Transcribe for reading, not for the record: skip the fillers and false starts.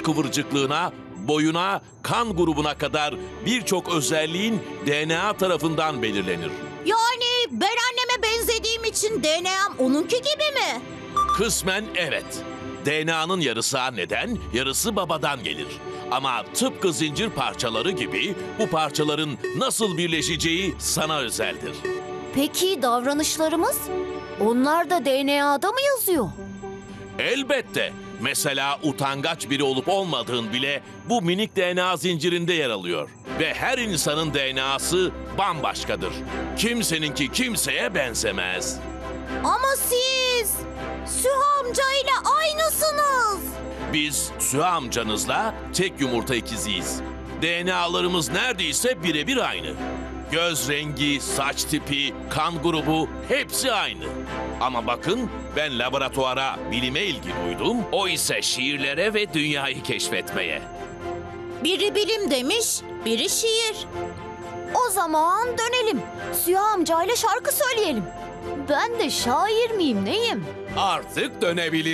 kıvırcıklığına, boyuna, kan grubuna kadar birçok özelliğin DNA tarafından belirlenir. Yani ben anneme benzediğim için DNA'm onunki gibi mi? Kısmen evet. DNA'nın yarısı anneden, yarısı babadan gelir. Ama tıpkı zincir parçaları gibi bu parçaların nasıl birleşeceği sana özeldir. Peki davranışlarımız? Onlar da DNA'da mı yazıyor? Elbette. Mesela utangaç biri olup olmadığın bile bu minik DNA zincirinde yer alıyor. Ve her insanın DNA'sı bambaşkadır. Kimseninki kimseye benzemez. Ama siz Süha amcayla aynısınız. Biz Süha amcanızla tek yumurta ikiziyiz. DNA'larımız neredeyse birebir aynı. Göz rengi, saç tipi, kan grubu hepsi aynı. Ama bakın ben laboratuvara, bilime ilgi duydum. O ise şiirlere ve dünyayı keşfetmeye. Biri bilim demiş, biri şiir. O zaman dönelim. Süha amcayla şarkı söyleyelim. Ben de şair miyim neyim? Artık dönebiliriz.